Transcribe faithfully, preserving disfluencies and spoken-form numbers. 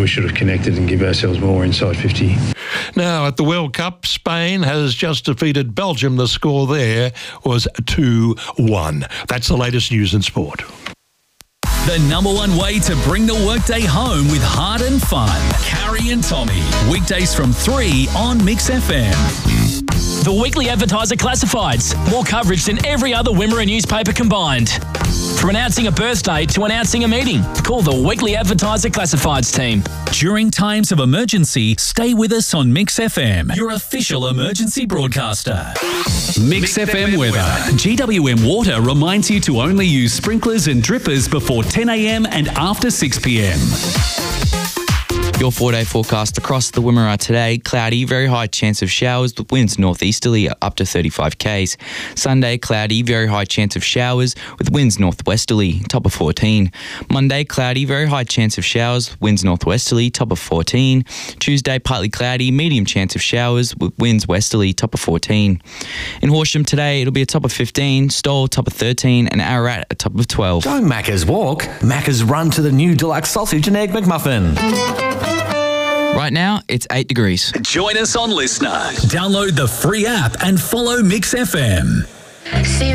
we should have connected and give ourselves more inside fifty. Now, at the World Cup, Spain has just defeated Belgium. The score there was two one. That's the latest news in sport. The number one way to bring the workday home with heart and fun. Carrie and Tommy. Weekdays from three on Mix F M. The Weekly Advertiser Classifieds. More coverage than every other Wimmera newspaper combined. From announcing a birthday to announcing a meeting, call the Weekly Advertiser Classifieds team. During times of emergency, stay with us on Mix F M, your official emergency broadcaster. Mix, Mix F M, F M weather. weather. G W M Water reminds you to only use sprinklers and drippers before ten a m and after six p m. Your four-day forecast across the Wimmera today: cloudy, very high chance of showers with winds northeasterly up to thirty-five kays. Sunday, cloudy, very high chance of showers with winds northwesterly, top of fourteen. Monday, cloudy, very high chance of showers, winds northwesterly, top of fourteen. Tuesday, partly cloudy, medium chance of showers with winds westerly, top of fourteen. In Horsham today, it'll be a top of fifteen, Stowell top of thirteen, and Ararat a top of twelve. Don't Macca's walk, Macca's run to the new deluxe sausage and egg McMuffin. Right now, it's eight degrees. Join us on Listener. Download the free app and follow Mix F M. See